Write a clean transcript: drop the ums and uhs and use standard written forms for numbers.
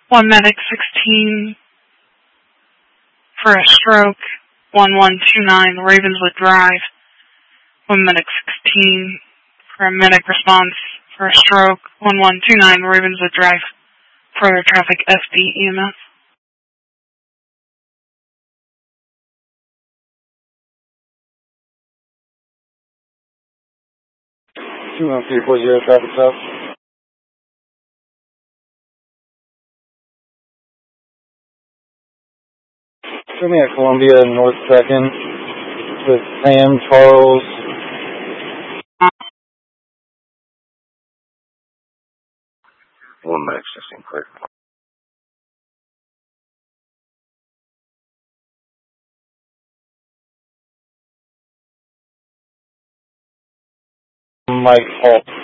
1 medic 16 for a stroke, 1129 Ravenswood Drive. 1 medic 16 for a medic response for a stroke, 1129 Ravenswood Drive. Further traffic FD EMS. 21340 traffic stop. Show me at Columbia North 2nd with Sam Charles. One max 16 clear. Mike Hall.